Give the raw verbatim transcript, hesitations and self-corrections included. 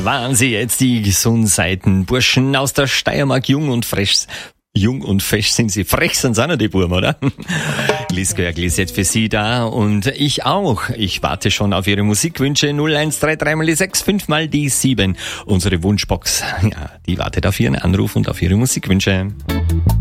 waren sie jetzt, die Gesundseiten-Burschen aus der Steiermark, jung und frisch. Jung und fesch sind sie, frech sind sie auch noch, die Burm, oder? Lies Görgl ist jetzt für Sie da und ich auch. Ich warte schon auf Ihre Musikwünsche. null eins drei drei mal die sechs, fünf mal die sieben. Unsere Wunschbox, ja, die wartet auf Ihren Anruf und auf Ihre Musikwünsche.